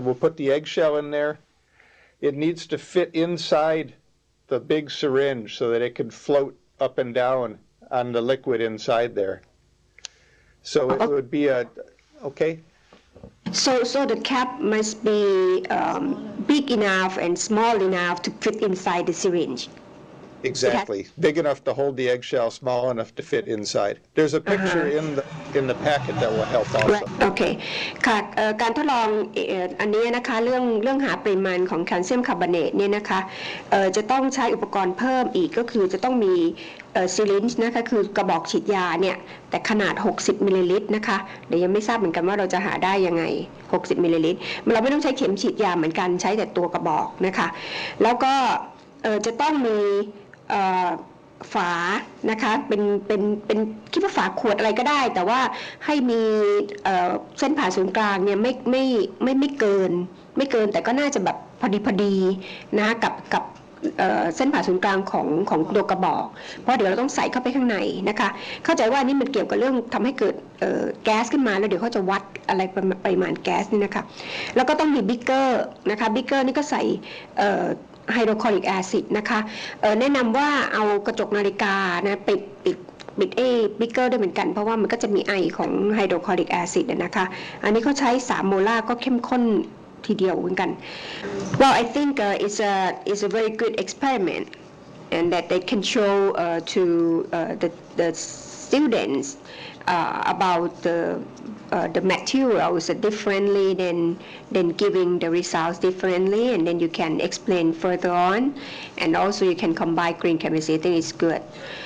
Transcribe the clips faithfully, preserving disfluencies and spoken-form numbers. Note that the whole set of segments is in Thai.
we'll put the eggshell in there. It needs to fit inside the big syringe so that it can float up and down on the liquid inside there. So it would be a, okay? So, so the cap must be um, big enough and small enough to fit inside the syringe. Exactly. Big enough to hold the eggshell, small enough to fit inside. There's a picture uh-huh. in the in the packet that will help also. Right. Okay. ค่ะการทดลองอันนี้นะคะเรื่องเรื่องหาปริมาณของแคลเซียมคาร์บอเนตเนี่ยนะคะจะต้องใช้อุปกรณ์เพิ่มอีกก็คือจะต้องมีซิลินจ์นะคะคือกระบอกฉีดยาเนี่ยแต่ขนาดหกสิบมิลลิลิตรนะคะเดี๋ยวยังไม่ทราบเหมือนกันว่าเราจะหาได้ยังไงหกสิบมิลลิลิตรเราไม่ต้องใช้เข็มฉีดยาเหมือนกันใช้แต่ตัวกระบอกนะคะแล้วก็จะต้องมีฝานะคะเป็นเป็นเป็นคิดว่าฝาขวดอะไรก็ได้แต่ว่าให้มีเส้นผ่าศูนย์กลางเนี่ยไม่ไม่ไม่ไม่เกินไม่เกินแต่ก็น่าจะแบบพอดีพอดีนะกับกับเส้นผ่าศูนย์กลางของของตัวกระบอกเพราะเดี๋ยวเราต้องใส่เข้าไปข้างในนะคะเข้าใจว่านี่มันเกี่ยวกับเรื่องทำให้เกิดแก๊สขึ้นมาแล้วเดี๋ยวเขาจะวัดอะไรปริมาณแก๊สนี่นะคะแล้วก็ต้องมีบิ๊กเกอร์นะคะบิ๊กเกอร์นี่ก็ใส่ไฮโดรคลอริกแอซิดนะคะแนะนำว่าเอากระจกนาฬิกานะปิดปิดปิดเอบิ๊กเกอร์ด้วยเหมือนกันเพราะว่ามันก็จะมีไอของไฮโดรคลอริกแอซิดนะคะอันนี้เขาใช้สามโมลาร์ก็เข้มข้นทีเดียวเหมือนกัน Well I think uh, it's a it's a very good experiment and that they can show uh, to uh, the the students uh, about the Uh, the materials differently than than giving the results differently and then you can explain further on and also you can combine green chemistry. I think it's good.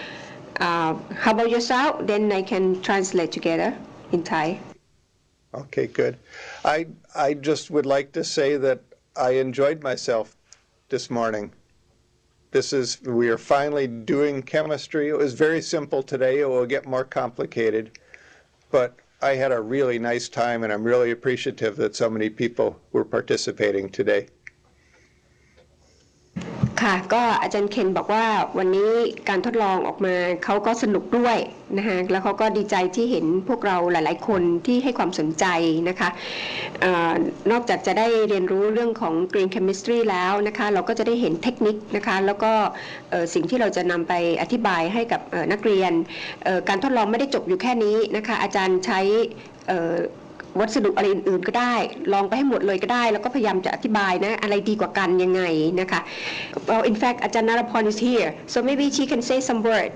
Uh, how about yourself? Then I can translate together in Thai. Okay, good. I I just would like to say that I enjoyed myself this morning. This is we are finally doing chemistry. It was very simple today. It will get more complicated, but I had a really nice time, and I'm really appreciative that so many people were participating today. ค่ะก็อาจารย์เคนบอกว่าวันนี้การทดลองออกมาเขาก็สนุกด้วยนะคะแล้วเขาก็ดีใจที่เห็นพวกเราหลายๆคนที่ให้ความสนใจนะคะเอ่อนอกจากจะได้เรียนรู้เรื่องของ Green Chemistry แล้วนะคะเราก็จะได้เห็นเทคนิคนะคะแล้วก็สิ่งที่เราจะนำไปอธิบายให้กับนักเรียนการทดลองไม่ได้จบอยู่แค่นี้นะคะอาจารย์ใช้วัสดุอะไรอื่นๆก็ได้ลองไปให้หมดเลยก็ได้แล้วก็พยายามจะอธิบายนะอะไรดีกว่ากันยังไงนะคะ Well in fact อาจารย์นรพร is here so maybe she can say some words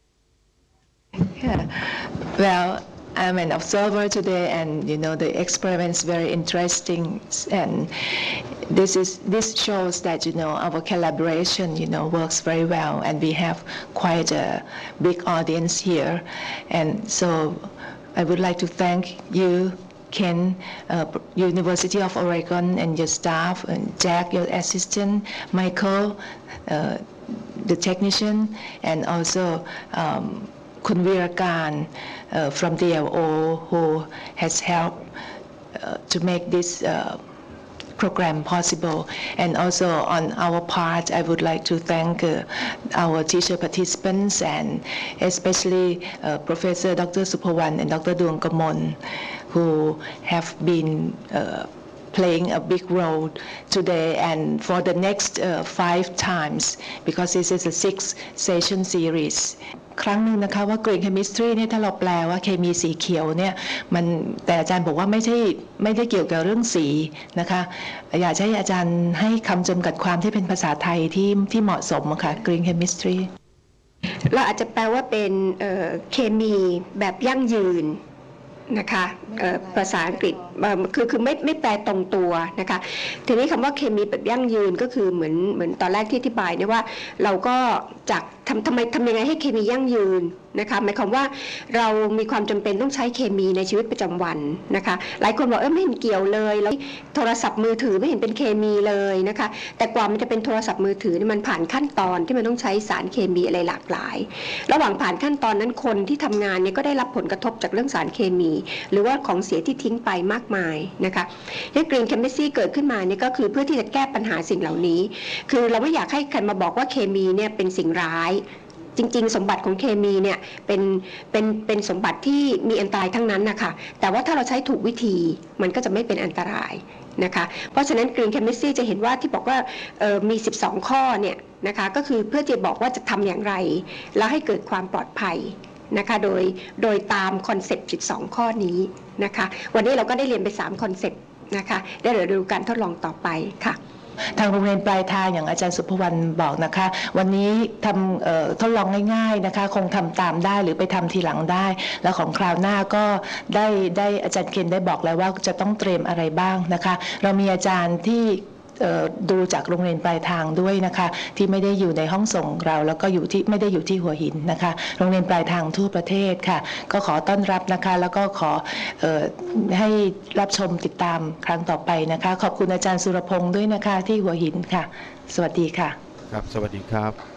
yeah well I'm an observer today and you know the experiment is very interesting and this is this shows that you know our collaboration you know works very well and we have quite a big audience here and so I would like to thank you Ken, uh, University of Oregon and your staff, and Jack, your assistant, Michael, uh, the technician, and also um, Kun Virakan uh, from D L O who has helped uh, to make this uh, program possible. And also on our part, I would like to thank uh, our teacher participants and especially uh, Professor Doctor Supawan and Doctor Duong Kamon who have been uh, playing a big role today and for the next uh, five times because this is a six session series ครั้งหนึ่งนะคะว่า Green Chemistry เนี่ยถ้าเราแปลว่าเคมีสีเขียวเนี่ยมันแต่อาจารย์บอกว่าไม่ใช่ไม่ได้เกี่ยวกับเรื่องสีนะคะอยากให้อาจารย์ให้คำจำกัดความที่เป็นภาษาไทยที่ที่เหมาะสมค่ะ Green Chemistry เราอาจจะแปลว่าเป็นเคมีแบบยั่งยืนนะคะภาษาอังกฤษคือคือไม่ไม่แปลตรงตัวนะคะทีนี้คำว่าเคมีแบบยั่งยืนก็คือเหมือนเหมือนตอนแรกที่อธิบายเนี่ยว่าเราก็จากทำทำไมทำยังไงให้เคมียั่งยืนนะคะหมายความว่าเรามีความจำเป็นต้องใช้เคมีในชีวิตประจำวันนะคะหลายคนบอกเออไม่เห็นเกี่ยวเลยแล้วโทรศัพท์มือถือไม่เห็นเป็นเคมีเลยนะคะแต่กว่ามันจะเป็นโทรศัพท์มือถือนี่มันผ่านขั้นตอนที่มันต้องใช้สารเคมีอะไรหลากหลายระหว่างผ่านขั้นตอนนั้นคนที่ทำงานเนี่ยก็ได้รับผลกระทบจากเรื่องสารเคมีหรือว่าของเสียที่ทิ้งไปมากมายนะคะที่ Green Chemistry เกิดขึ้นมาเนี่ยก็คือเพื่อที่จะแก้ปัญหาสิ่งเหล่านี้คือเราไม่อยากให้ใครมาบอกว่าเคมีเนี่ยเป็นสิ่งร้ายจริงๆสมบัติของเคมีเนี่ยเป็นเป็นเป็นสมบัติที่มีอันตรายทั้งนั้นนะคะแต่ว่าถ้าเราใช้ถูกวิธีมันก็จะไม่เป็นอันตรายนะคะเพราะฉะนั้น Green Chemistry จะเห็นว่าที่บอกว่ามีสิบสองข้อเนี่ยนะคะก็คือเพื่อจะบอกว่าจะทำอย่างไรแล้วให้เกิดความปลอดภัยนะคะโดยโดยตามคอนเซ็ปต์สิบสองข้อนี้นะคะวันนี้เราก็ได้เรียนไปสามคอนเซ็ปต์นะคะได้เดี๋ยวดูการทดลองต่อไปค่ะทางโรงเรียนปลายทางอย่างอาจารย์สุภวรรณบอกนะคะวันนี้ทำทดลองง่ายๆนะคะคงทำตามได้หรือไปทำทีหลังได้แล้วของคราวหน้าก็ได้ได้อาจารย์เคนได้บอกแล้วว่าจะต้องเตรียมอะไรบ้างนะคะเรามีอาจารย์ที่ดูจากโรงเรียนปลายทางด้วยนะคะที่ไม่ได้อยู่ในห้องส่งเราแล้วก็อยู่ที่ไม่ได้อยู่ที่หัวหินนะคะโรงเรียนปลายทางทั่วประเทศค่ะก็ขอต้อนรับนะคะแล้วก็ขอเอ่อให้รับชมติดตามครั้งต่อไปนะคะขอบคุณอาจารย์สุรพงษ์ด้วยนะคะที่หัวหินค่ะสวัสดีค่ะครับสวัสดีครับ